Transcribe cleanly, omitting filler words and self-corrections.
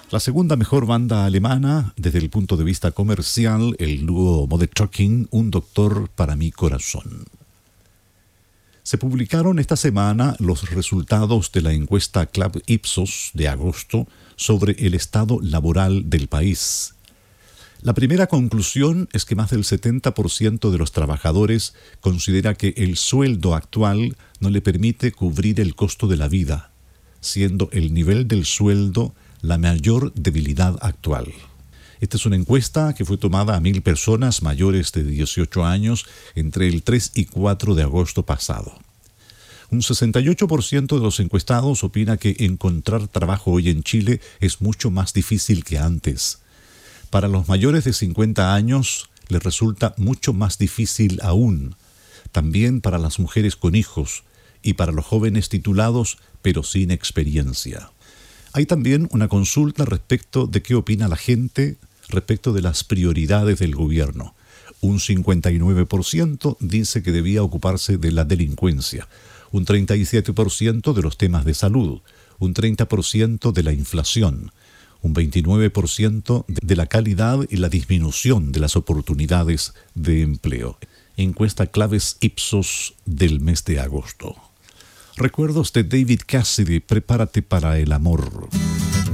La segunda mejor banda alemana, desde el punto de vista comercial, el dúo Modern Talking, Un doctor para mi corazón. Se publicaron esta semana los resultados de la encuesta Club Ipsos de agosto sobre el estado laboral del país. La primera conclusión es que más del 70% de los trabajadores considera que el sueldo actual no le permite cubrir el costo de la vida, siendo el nivel del sueldo la mayor debilidad actual. Esta es una encuesta que fue tomada a 1.000 personas mayores de 18 años entre el 3 y 4 de agosto pasado. Un 68% de los encuestados opina que encontrar trabajo hoy en Chile es mucho más difícil que antes. Para los mayores de 50 años les resulta mucho más difícil aún. También para las mujeres con hijos y para los jóvenes titulados pero sin experiencia. Hay también una consulta respecto de qué opina la gente respecto de las prioridades del gobierno. Un 59% dice que debía ocuparse de la delincuencia, un 37% de los temas de salud, un 30% de la inflación, un 29% de la calidad y la disminución de las oportunidades de empleo. Encuesta Claves Ipsos del mes de agosto. Recuerdos de David Cassidy, Prepárate para el amor.